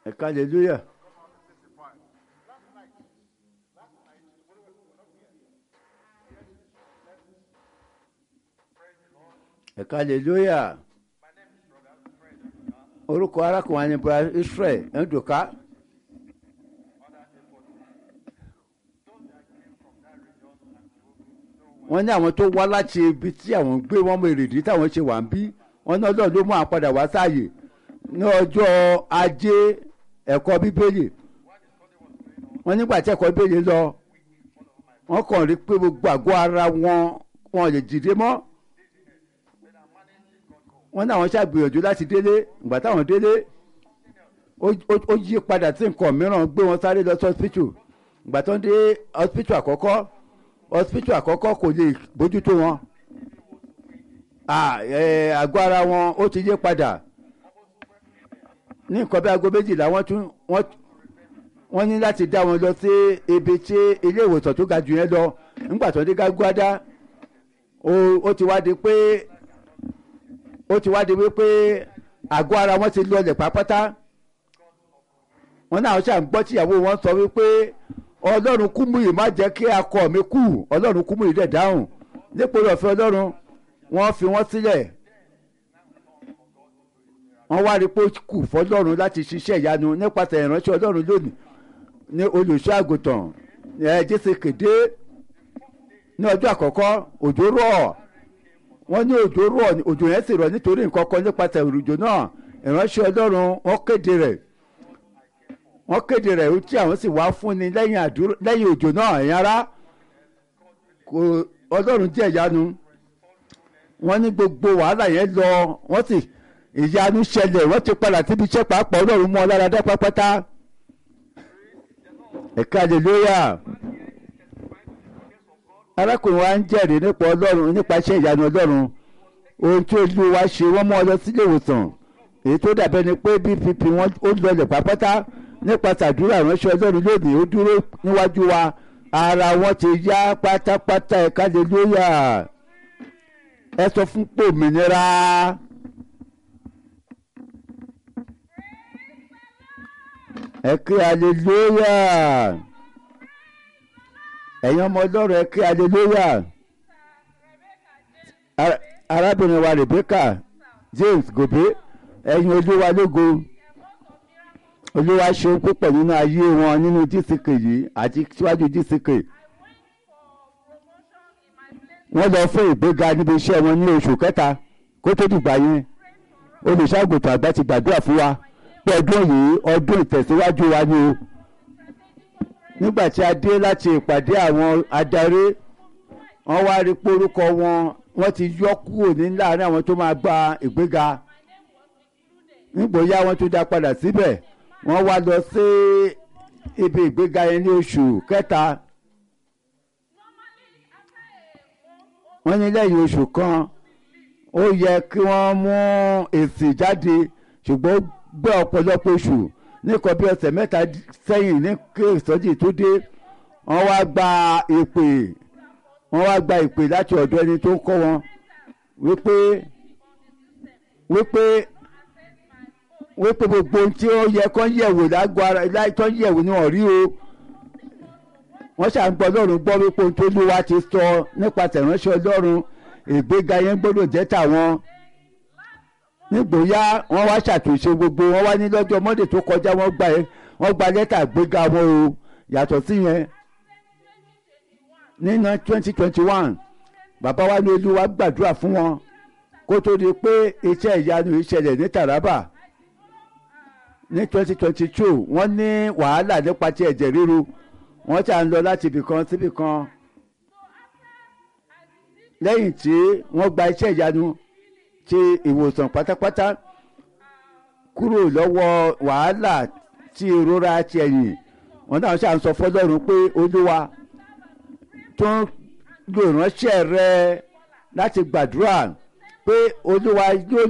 ẹ̀ka hallelujah. ẹ̀ka hallelujah. orúkọ arákùnrin ni brother Israel Nduka. wọ́n ní àwọn tó wá láti ibi tí àwọn ń gbé wọ́n mọ èrèdí táwọn ṣe wà ń bí wọ́n ní Ọlọ́run ló mú àwọn padà wá sáàyè ní ọjọ́ ajé ẹ̀kọ́ bíbélì. wọ́n nígbà tí ẹ̀kọ́ bíbélì lọ wọ́n kàn rí pé gbogbo àgọ́ ara wọn lè dìde mọ́. wọ́n ní àwọn ṣàgbìyànjú láti délé ìgbà táwọn délé ó yí padà sí nǹkan mìíràn gbé wọn sáré lọ sí hospital. ìgbà tó ń dé hospital àkọ́kọ́ kò lè bójútó wọn. àgọ́ ara wọn ó ti yí padà ní nǹkan bí aago méjìlá wọ́n ní láti dá wọn lọ sí ibi tí ilé ìwòsàn tó ga jù yẹn lọ. nígbà tó dé gágúádá ó ti wá di wípé àgọ́ ara wọn ti lọlẹ̀ pápátá. wọ́n náà ṣàn gbọ́ tíyàwó wọn sọ wípé Ọlọ́run Kúmúyì má jẹ́ kí akọ mi kú. Ọlọ́run Kúmúyì dẹ̀ dáhùn nípò ọ̀fẹ́ Ọlọ́run wọ́n fi wọ́n sílẹ̀. wọ́n wá rí pé ó kù fọlọ́run láti ṣiṣẹ́ ìyanu nípasẹ̀ ìránṣẹ́ Ọlọ́run lónìí ní olùṣọ́ àgùntàn Jésù kéde ní ọjọ́ àkọ́kọ́ òjò rọ̀. wọ́n ní òjò yẹn sì rọ̀ nítorí nǹkan kan nípasẹ̀ òrùjò náà. ìránṣẹ́ Ọlọ́run wọ́n kéde rẹ̀ tí àwọn sì wá fúnni lẹ́yìn òjò náà. ẹ̀yin ará Ọlọ́run jẹ́ ìyanu. wọ́n ní gbogbo wàhálà yẹn lọ wọ́n sì ìyanu ṣẹlẹ̀ wọ́n ti padà síbi iṣẹ́ pàápàá Ọlọ́run mú ọ lára dá pápátá. ẹ̀ka hallelujah. arákùnrin wa ń jẹ́rìí nípa Ọlọ́run nípa iṣẹ́ ìyanu Ọlọ́run ohun tí Olúwa ṣe wọ́n mú ọ lọ sílé ìwòsàn èyí tó dàbẹ́ ni pé bp wọn ó lọlẹ̀ pápátá nípasẹ̀ àdúrà ìránṣẹ́ Ọlọ́run lónìí ó dúró níwájú wa ara wọn ti yá pátápátá ẹ̀ka hallelujah. ẹ sọ fún pòmìnira. ẹ kí hallelujah. ẹ̀yin ọmọ Ọlọ́run ẹ kí hallelujah. arábìnrin wa Rebecca James Gobe ẹ̀yin Olúwa lógo. Olúwa ṣeun púpọ̀ nínú ayé wọn nínú DCK yìí àti síwájú DCK. wọ́n lọ fún ìgbéga níbi iṣẹ́ wọn ní oṣù kẹta kó tó dìgbà yẹn. olùṣàgùntàn àgbà ti gbàdúrà fún wa pé ọdún yìí ọdún ìtẹ̀síwájú wa ni o. nígbà tí a dé láti ìpàdé àwọn adarí wọ́n wá rí pé orúkọ wọ́n ti yọ kúrò ní láàrin àwọn tó máa gba ìgbéga. nígbòóyá wọ́n tún dá padà síbẹ̀ wọ́n wá lọ sí ibi ìgbéga yẹn ní oṣù kẹta. wọ́n ní lẹ́yìn oṣù kan ó yẹ kí wọ́n mú èsì jáde ṣùgbọ́n ó gbé ọ̀pọ̀lọpọ̀ oṣù nìkan bí ọ̀sẹ̀ mẹ́ta sẹ́yìn ní kí ìsọjí tó dé wọ́n wá gba ìpè láti ọ̀dọ̀ ẹni tó ń kọ́ wọn wípé gbogbo ohun tí ó yẹ kó yẹ̀wò lágbo ara tó yẹ̀wò ni wọ́n rí o. wọ́n ṣàǹgbọ́ Ọlọ́run gbọ́ wípé ohun tó Olúwa ti sọ nípasẹ̀ ìránṣẹ́ Ọlọ́run ìgbéga yẹn gbọ́dọ̀ jẹ́ tàwọn. nígbòóyá wọ́n wá ṣàtúnṣe gbogbo wọ́n wá ní lọ́jọ́ Monday tó kọjá wọ́n gba lẹ́tà ìgbéga wọn o. yàtọ̀ sí yẹn nínú 2021 bàbá wa ní Olúwa gbàdúrà fún wọn kó tó di pé iṣẹ́ ìyanu ìṣẹ̀lẹ̀ ní Taraba. ní 2022 wọ́n ní wàhálà nípa ti ẹ̀jẹ̀ ríru wọ́n ṣà ń lọ láti ibìkan síbìkan. lẹ́yìn tí wọ́n gba iṣẹ́ ìyanu ti ìwòsàn pátápátá kúrò lọ́wọ́ wàhálà ti ìrora ti ẹ̀yìn wọ́n náà ṣà ń sọ fọ́lọ́run pé Olúwa tó ń lo ìránṣẹ́ rẹ láti gbàdúrà pé Olúwa yóò